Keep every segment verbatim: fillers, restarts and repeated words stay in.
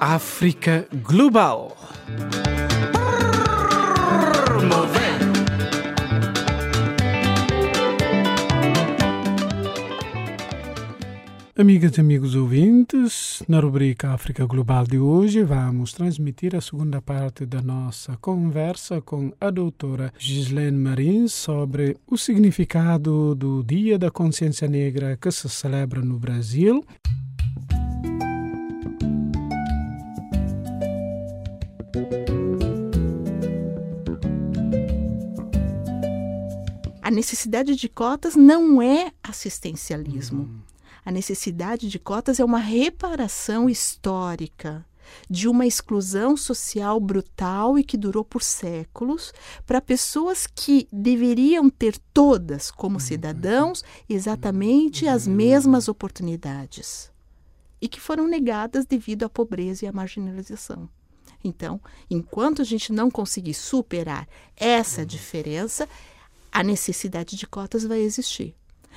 África Global. Amigas e amigos ouvintes, na rubrica África Global de hoje vamos transmitir a segunda parte da nossa conversa com a doutora Ghislaine Marins sobre o significado do Dia da Consciência Negra que se celebra no Brasil. A necessidade de cotas não é assistencialismo. Uhum. A necessidade de cotas é uma reparação histórica de uma exclusão social brutal e que durou por séculos para pessoas que deveriam ter todas, como cidadãos, exatamente as mesmas oportunidades e que foram negadas devido à pobreza e à marginalização. Então, enquanto a gente não conseguir superar essa diferença, a necessidade de cotas vai existir.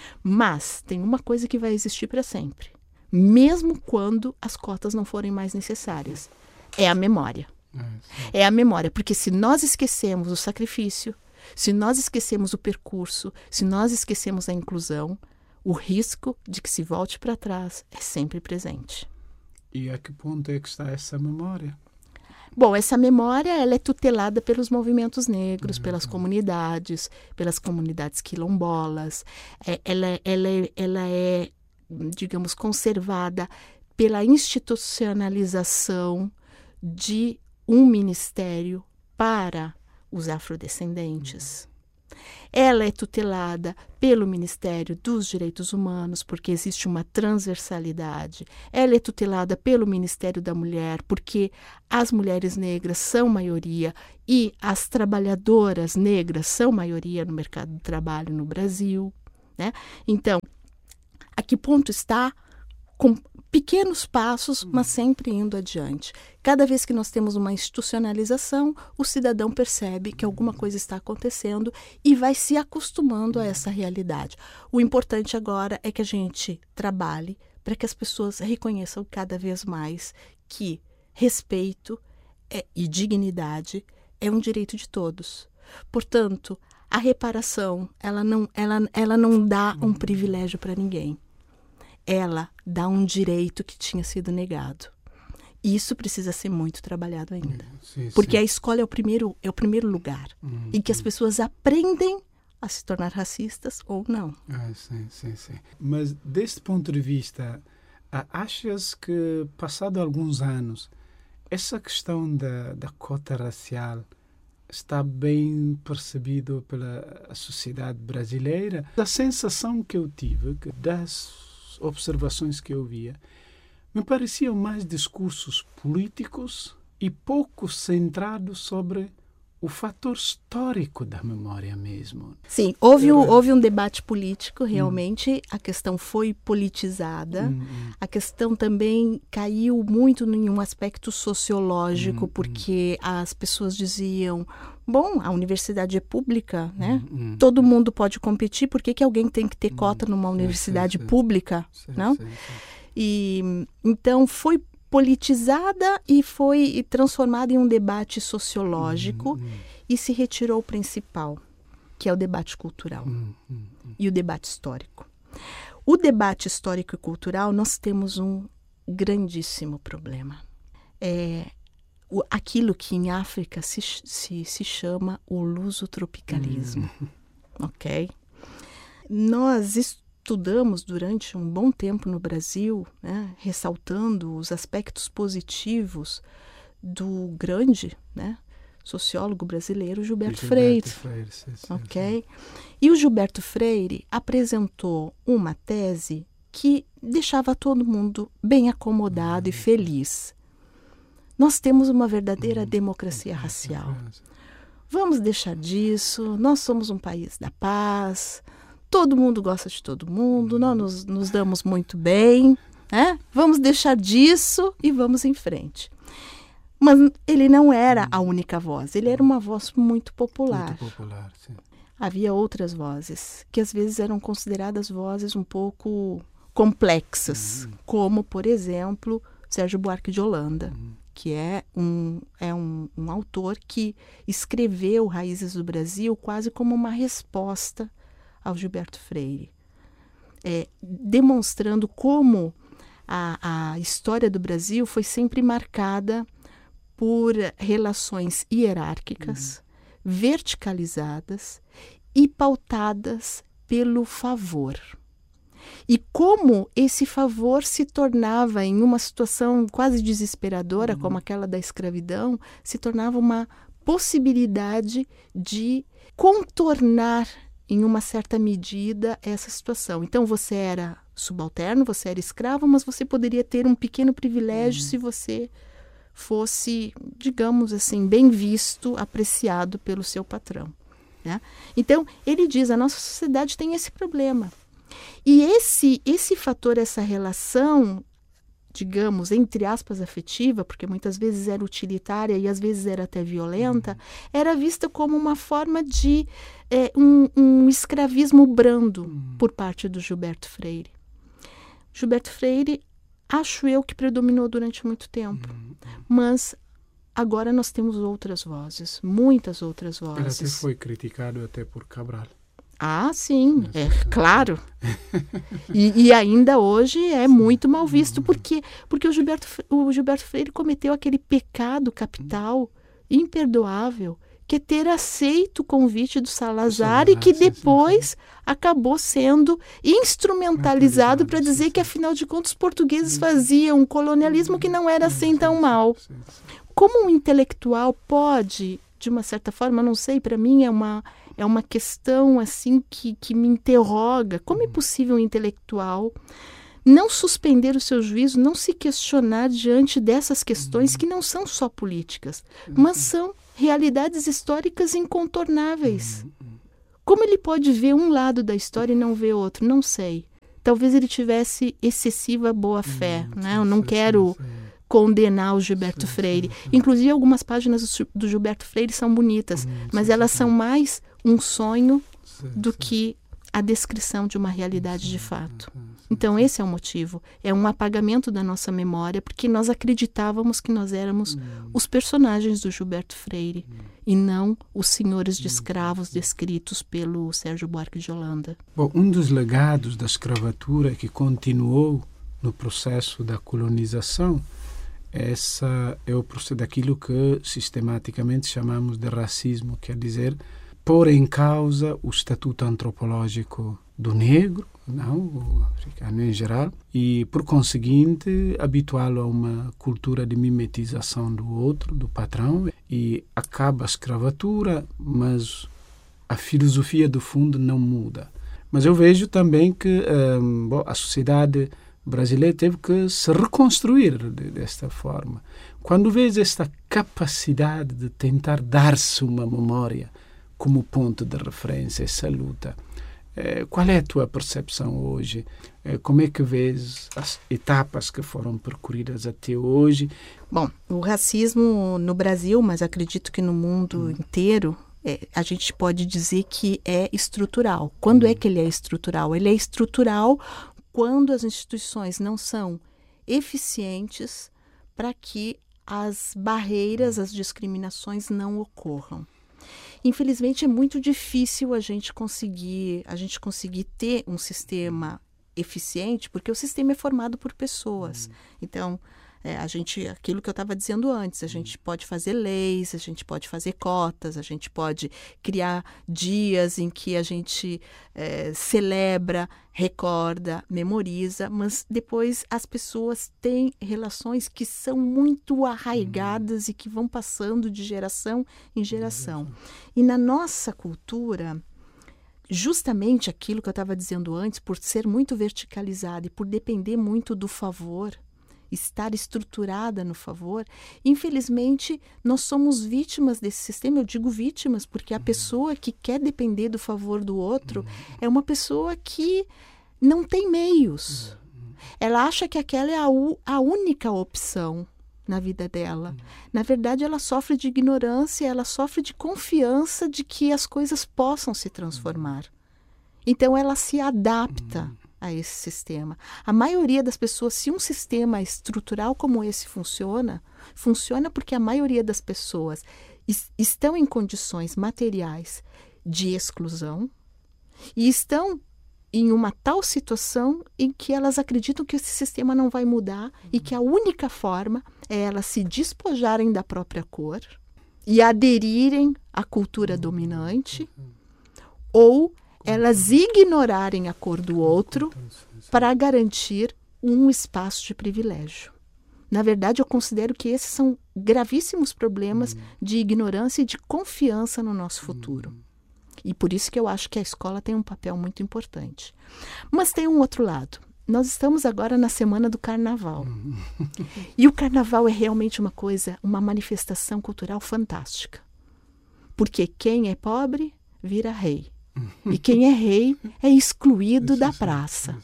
Mas tem uma coisa que vai existir para sempre, mesmo quando as cotas não forem mais necessárias. É a memória. É a memória, porque se nós esquecemos o sacrifício, se nós esquecemos o percurso, se nós esquecemos a inclusão, o risco de que se volte para trás é sempre presente. E a que ponto é que está essa memória? Bom, essa memória ela é tutelada pelos movimentos negros, uhum. pelas comunidades, pelas comunidades quilombolas. É, ela, ela, ela é, digamos, conservada pela institucionalização de um ministério para os afrodescendentes. Uhum. Ela é tutelada pelo Ministério dos Direitos Humanos, porque existe uma transversalidade. Ela é tutelada pelo Ministério da Mulher, porque as mulheres negras são maioria e as trabalhadoras negras são maioria no mercado de trabalho no Brasil, né? Então, a que ponto está? Com pequenos passos, mas sempre indo adiante. Cada vez que nós temos uma institucionalização, o cidadão percebe que alguma coisa está acontecendo e vai se acostumando a essa realidade. O importante agora é que a gente trabalhe para que as pessoas reconheçam cada vez mais que respeito é, e dignidade é um direito de todos. Portanto, a reparação, ela não, ela, ela não dá um privilégio para ninguém. Ela dá um direito que tinha sido negado. E isso precisa ser muito trabalhado ainda. Sim, porque sim. a escola é o primeiro, é o primeiro lugar uhum, em que as pessoas aprendem a se tornar racistas ou não. Ah, sim, sim, sim. Mas, deste ponto de vista, achas que, passado alguns anos, essa questão da, da cota racial está bem percebido pela sociedade brasileira? A sensação que eu tive que das observações que eu via, me pareciam mais discursos políticos e pouco centrados sobre o fator histórico da memória mesmo. Sim, houve um, houve um debate político, realmente, hum. a questão foi politizada, hum, hum. a questão também caiu muito em um aspecto sociológico, hum, porque hum. as pessoas diziam, bom, a universidade é pública, né? Hum, hum. Todo mundo pode competir, por que, que alguém tem que ter hum. cota numa universidade sim, sim, pública? Sim, não? Sim, sim. E, então, foi politizada e foi transformada em um debate sociológico uhum, uhum. e se retirou o principal, que é o debate cultural uhum, uhum. e o debate histórico. O debate histórico e cultural, nós temos um grandíssimo problema. É o, aquilo que em África se, se, se chama o lusotropicalismo. Uhum. Ok? Nós estudamos Estudamos durante um bom tempo no Brasil, né, ressaltando os aspectos positivos do grande, né, sociólogo brasileiro Gilberto, Gilberto Freire. Freire sim, sim, ok? Sim. E o Gilberto Freire apresentou uma tese que deixava todo mundo bem acomodado hum. e feliz. Nós temos uma verdadeira hum. democracia racial. Vamos deixar disso, nós somos um país da paz. Todo mundo gosta de todo mundo, nós nos, nos damos muito bem, né? Vamos deixar disso e vamos em frente. Mas ele não era a única voz, ele era uma voz muito popular. Muito popular, sim. Havia outras vozes, que às vezes eram consideradas vozes um pouco complexas, uhum. como, por exemplo, Sérgio Buarque de Holanda, uhum. que é, um, é um, um autor que escreveu Raízes do Brasil quase como uma resposta ao Gilberto Freire, é, demonstrando como a, a história do Brasil foi sempre marcada por relações hierárquicas, uhum. verticalizadas e pautadas pelo favor. E como esse favor se tornava, em uma situação quase desesperadora, uhum. como aquela da escravidão, se tornava uma possibilidade de contornar, em uma certa medida, essa situação. Então, você era subalterno, você era escravo, mas você poderia ter um pequeno privilégio uhum. se você fosse, digamos assim, bem visto, apreciado pelo seu patrão. Né? Então, ele diz, a nossa sociedade tem esse problema. E esse, esse fator, essa relação, digamos, entre aspas, afetiva, porque muitas vezes era utilitária e às vezes era até violenta, uhum. era vista como uma forma de é, um, um escravismo brando uhum. por parte do Gilberto Freire. Gilberto Freire, acho eu que predominou durante muito tempo, uhum. mas agora nós temos outras vozes, muitas outras vozes. Ele até foi criticado até por Cabral. Ah, sim, é claro. E, e ainda hoje é muito mal visto. Por quê? Porque o Gilberto, o Gilberto Freire cometeu aquele pecado capital imperdoável, que é ter aceito o convite do Salazar e que depois acabou sendo instrumentalizado para dizer que, afinal de contas, os portugueses faziam um colonialismo que não era assim tão mal. Como um intelectual pode, de uma certa forma, não sei, para mim é uma... É uma questão assim que, que me interroga. Como é possível um intelectual não suspender o seu juízo, não se questionar diante dessas questões que não são só políticas, mas são realidades históricas incontornáveis? Como ele pode ver um lado da história e não ver outro? Não sei. Talvez ele tivesse excessiva boa-fé. Né? Eu não quero condenar o Gilberto Freire. Inclusive, algumas páginas do Gilberto Freire são bonitas, mas elas são mais um sonho do que a descrição de uma realidade de fato. Então, esse é o motivo. É um apagamento da nossa memória, porque nós acreditávamos que nós éramos os personagens do Gilberto Freire e não os senhores de escravos descritos pelo Sérgio Buarque de Holanda. Bom, um dos legados da escravatura que continuou no processo da colonização essa é o processo daquilo que sistematicamente chamamos de racismo, quer dizer, pôr em causa o estatuto antropológico do negro, não, o africano em geral, e, por conseguinte, habituá-lo a uma cultura de mimetização do outro, do patrão, e acaba a escravatura, mas a filosofia do fundo não muda. Mas eu vejo também que um, bom, a sociedade brasileira teve que se reconstruir de, desta forma. Quando vês esta capacidade de tentar dar-se uma memória como ponto de referência, essa luta, eh, qual é a tua percepção hoje? Eh, como é que vês as etapas que foram percorridas até hoje? Bom, o racismo no Brasil, mas acredito que no mundo hum. inteiro, é, a gente pode dizer que é estrutural. Quando hum. é que ele é estrutural? Ele é estrutural quando as instituições não são eficientes para que as barreiras, as discriminações não ocorram. Infelizmente, é muito difícil a gente conseguir, a gente conseguir ter um sistema eficiente, porque o sistema é formado por pessoas. Então, é, a gente, aquilo que eu estava dizendo antes, a gente pode fazer leis, a gente pode fazer cotas, a gente pode criar dias em que a gente é, celebra, recorda, memoriza, mas depois as pessoas têm relações que são muito arraigadas e que vão passando de geração em geração. E na nossa cultura, justamente aquilo que eu estava dizendo antes, por ser muito verticalizada e por depender muito do favor, estar estruturada no favor, infelizmente nós somos vítimas desse sistema. Eu digo vítimas porque a pessoa que quer depender do favor do outro é uma pessoa que não tem meios. Ela acha que aquela é a, u- a única opção na vida dela. Na verdade, ela sofre de ignorância, ela sofre de confiança de que as coisas possam se transformar. Então, ela se adapta a esse sistema. A maioria das pessoas, se um sistema estrutural como esse funciona, funciona porque a maioria das pessoas es- estão em condições materiais de exclusão e estão em uma tal situação em que elas acreditam que esse sistema não vai mudar e que a única forma é elas se despojarem da própria cor e aderirem à cultura dominante, ou elas ignorarem a cor do outro para garantir um espaço de privilégio. Na verdade, eu considero que esses são gravíssimos problemas de ignorância e de confiança no nosso futuro. E por isso que eu acho que a escola tem um papel muito importante. Mas tem um outro lado. Nós estamos agora na semana do carnaval. E o carnaval é realmente uma coisa, uma manifestação cultural fantástica. Porque quem é pobre vira rei. E quem é rei é excluído da praça.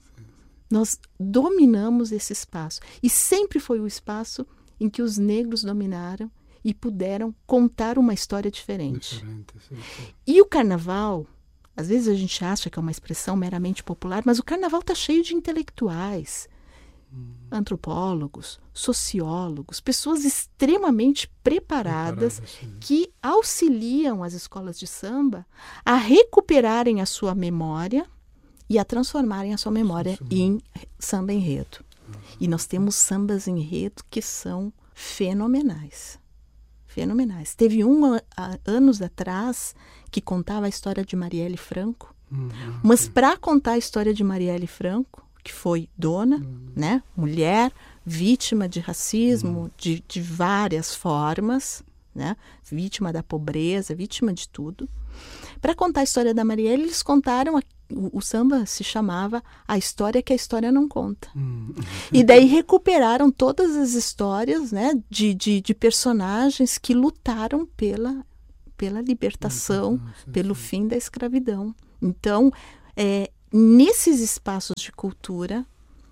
Nós dominamos esse espaço. E sempre foi o espaço em que os negros dominaram e puderam contar uma história diferente. Diferente sim, sim. E o carnaval, às vezes a gente acha que é uma expressão meramente popular, mas o carnaval está cheio de intelectuais, hum. antropólogos, sociólogos, pessoas extremamente preparadas, preparadas que auxiliam as escolas de samba a recuperarem a sua memória e a transformarem a sua memória sim, sim. em samba enredo. Hum. E nós temos sambas enredo que são fenomenais. Fenomenais. Teve um a, a, anos atrás que contava a história de Marielle Franco, uhum, mas para contar a história de Marielle Franco, que foi dona, uhum. né, mulher, vítima de racismo uhum. de, de várias formas, né, vítima da pobreza, vítima de tudo. Para contar a história da Marielle, eles contaram, a, o, o samba se chamava A História que a História Não Conta. Hum. E daí recuperaram todas as histórias, né, de, de, de personagens que lutaram pela, pela libertação, sim, sim. pelo fim da escravidão. Então, é, nesses espaços de cultura,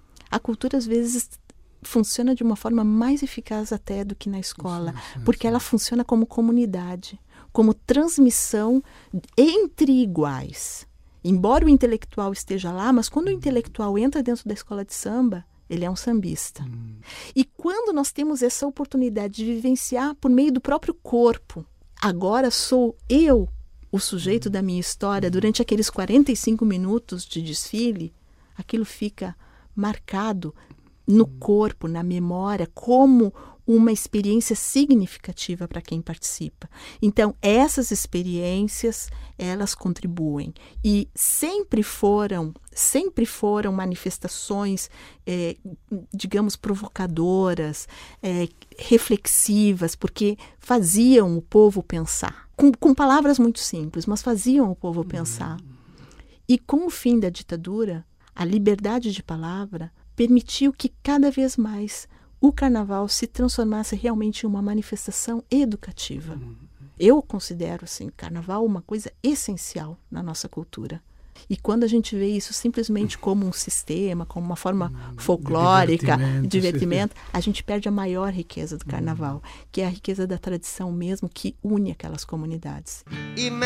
a cultura às vezes funciona de uma forma mais eficaz até do que na escola, sim, sim, porque sim. ela funciona como comunidade, como transmissão entre iguais. Embora o intelectual esteja lá, mas quando o intelectual entra dentro da escola de samba, ele é um sambista. Hum. E quando nós temos essa oportunidade de vivenciar por meio do próprio corpo, agora sou eu o sujeito hum. da minha história, durante aqueles quarenta e cinco minutos de desfile, aquilo fica marcado no corpo, na memória, como uma experiência significativa para quem participa. Então, essas experiências, elas contribuem. E sempre foram, sempre foram manifestações, é, digamos, provocadoras, é, reflexivas, porque faziam o povo pensar. Com, com palavras muito simples, mas faziam o povo pensar. E com o fim da ditadura, a liberdade de palavra permitiu que cada vez mais o carnaval se transformasse realmente em uma manifestação educativa. Eu considero assim, o carnaval uma coisa essencial na nossa cultura. E quando a gente vê isso simplesmente como um sistema, como uma forma folclórica, divertimento, divertimento a gente perde a maior riqueza do carnaval, que é a riqueza da tradição mesmo, que une aquelas comunidades.